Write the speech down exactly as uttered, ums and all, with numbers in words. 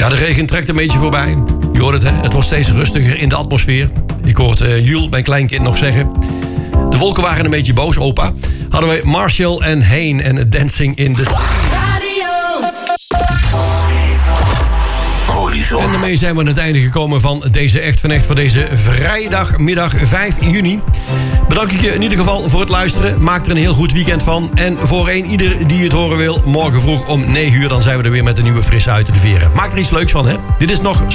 Ja, de regen trekt een beetje voorbij. Je hoort het, hè? Het wordt steeds rustiger in de atmosfeer. Ik hoorde uh, Jules, mijn kleinkind, nog zeggen. De wolken waren een beetje boos, opa. Hadden we Marshall en Hayne en Dancing in the City. En daarmee zijn we aan het einde gekomen van deze Echt van Echt voor deze vrijdagmiddag vijf juni. Bedank ik je in ieder geval voor het luisteren. Maak er een heel goed weekend van. En voor een ieder die het horen wil, morgen vroeg om negen uur... dan zijn we er weer met een nieuwe frisse uit de veren. Maak er iets leuks van, hè. Dit is nog